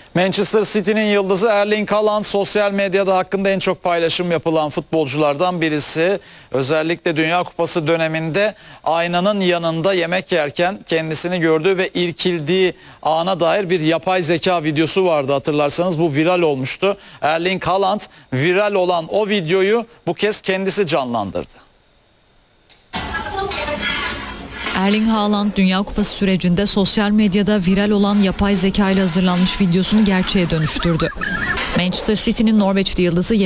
Manchester City'nin yıldızı Erling Haaland sosyal medyada hakkında en çok paylaşım yapılan futbolculardan birisi. Özellikle Dünya Kupası döneminde aynanın yanında yemek yerken kendisini gördüğü ve irkildiği ana dair bir yapay zeka videosu vardı, hatırlarsanız bu viral olmuştu. Erling Haaland viral olan o videoyu bu kez kendisi canlandırdı. Erling Haaland Dünya Kupası sürecinde sosyal medyada viral olan yapay zeka ile hazırlanmış videosunu gerçeğe dönüştürdü. Manchester City'nin Norveçli yıldızı